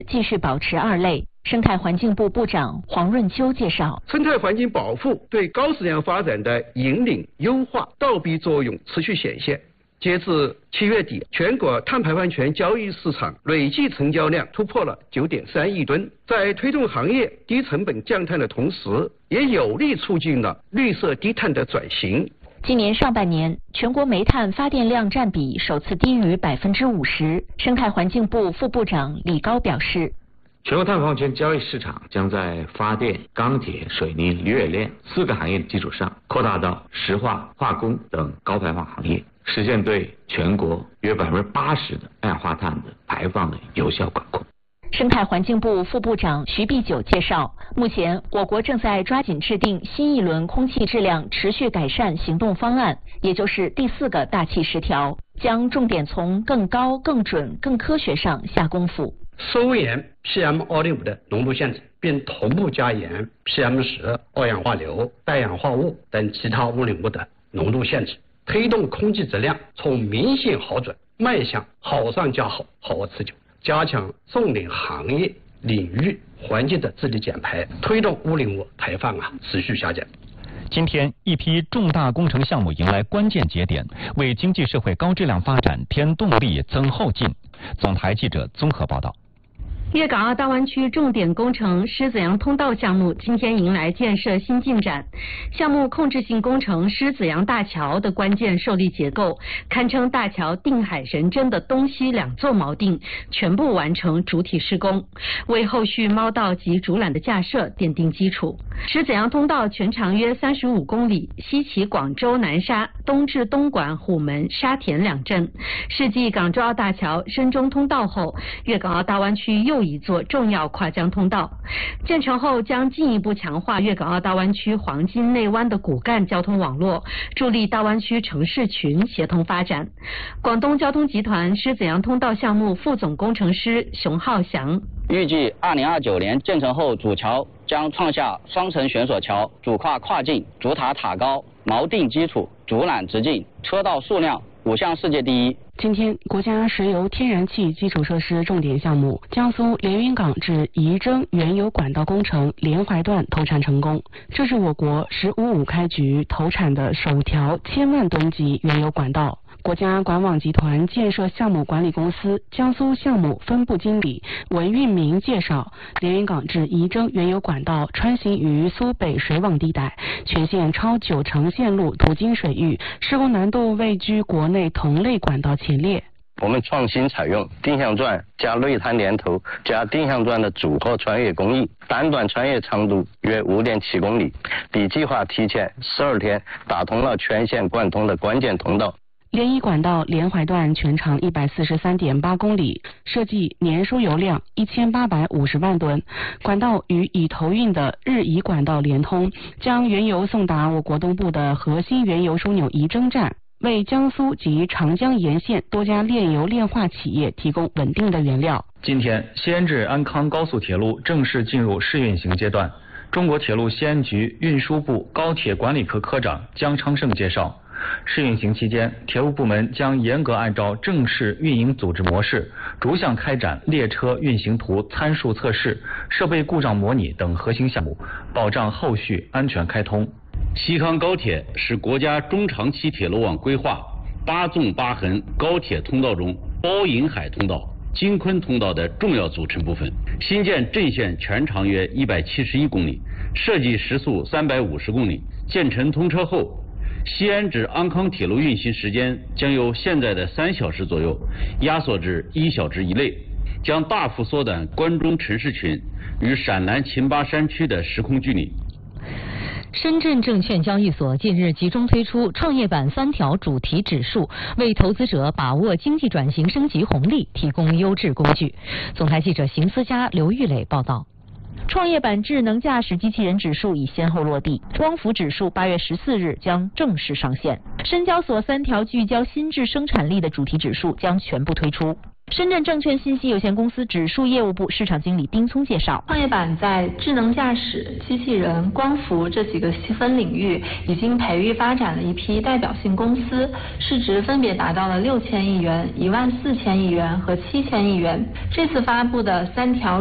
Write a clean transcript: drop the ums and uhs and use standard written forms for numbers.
继续保持2类。生态环境部部长黄润秋介绍， 生态环境保护对高质量发展的引领优化倒逼作用持续显现。截至7月底，全国碳排放权交易市场累计成交量突破了9.3亿吨，在推动行业低成本降碳的同时，也有力促进了绿色低碳的转型。 今年上半年，全国煤炭发电量占比首次低于50%。生态环境部副部长李高表示， 全国碳排放权交易市场将在发电、钢铁、水泥、铝冶炼4个行业的基础上，扩大到石化、化工等高排放行业，实现对全国约80%的二氧化碳的排放的有效管控。 生态环境部副部长徐碧九介绍，目前我国正在抓紧制定新一轮空气质量持续改善行动方案，也就是第4个大气10条，将重点从更高、更准、更科学上下功夫。 收严 PM2.5的浓度限制，并同步加严 PM10、二氧化硫、氮氧化物等其他污染物的浓度限制，推动空气质量从明显好转迈向好上加好、好而持久。加强重点行业领域环境的治理减排，推动污染物排放持续下降。 今天，一批重大工程项目迎来关键节点，为经济社会高质量发展添动力、增后劲。总台记者综合报道。 粤港澳大湾区重点工程狮子洋通道项目今天迎来建设新进展。项目控制性工程狮子洋大桥的关键受力结构，堪称大桥定海神针的东西2座锚定全部完成主体施工，为后续猫道及主缆的架设奠定基础。狮子洋通道全长约35公里，西起广州南沙，东至东莞、虎门、沙田2镇，是继港珠澳大桥、深中通道后，粤港澳大湾区又一座重要跨江通道。建成后将进一步强化粤港澳大湾区黄金内湾的骨干交通网络，助力大湾区城市群协同发展。广东交通集团狮子洋通道项目副总工程师熊浩翔， 预计2029年建成后，主桥将创下双层悬索桥、主跨跨境、主塔塔高、锚定基础、主缆直径、车道数量5项世界第一。 今天，国家石油天然气基础设施重点项目江苏连云港至仪征原油管道工程连淮段投产成功，这是我国“15-5”开局投产的首条1000万吨级原油管道。国家管网集团建设项目管理公司江苏项目分部经理文运明介绍，连云港至仪征原油管道穿行于苏北水网地带，全线超90%线路途经水域，施工难度位居国内同类管道前列。 我们创新采用定向钻加内滩连头加定向钻的组合穿越工艺，单段穿越长度约5.7公里，比计划提前12天打通了全线贯通的关键通道。 连仪管道连淮段全长143.8公里，设计年输油量1850万吨。管道与已投运的日仪管道连通，将原油送达我国东部的核心原油枢纽仪征站，为江苏及长江沿线多家炼油炼化企业提供稳定的原料。 今天，西安至安康高速铁路正式进入试运行阶段。中国铁路西安局运输部高铁管理科科长姜昌胜介绍，试运行期间，铁路部门将严格按照正式运营组织模式，逐项开展列车运行图参数测试、设备故障模拟等核心项目，保障后续安全开通。 西康高铁是国家中长期铁路网规划8纵8横高铁通道中包银海通道、京昆通道的重要组成部分。新建镇线全长约171公里，设计时速350公里。建成通车后，西安至安康铁路运行时间将由现在的3小时左右压缩至1小时以内，将大幅缩短关中城市群与陕南秦巴山区的时空距离。 深圳证券交易所近日集中推出创业板3条主题指数，为投资者把握经济转型升级红利提供优质工具。总台记者邢思佳、刘玉磊报道。创业板智能驾驶机器人指数已先后落地，光伏指数8月14日将正式上线。深交所3条聚焦新质生产力的主题指数将全部推出。 深圳证券信息有限公司指数业务部市场经理丁聪介绍， 创业板在智能驾驶、机器人、光伏这几个细分领域已经培育发展了一批代表性公司，市值分别达到了6000亿元、14000亿元和7000亿元。这次发布的3条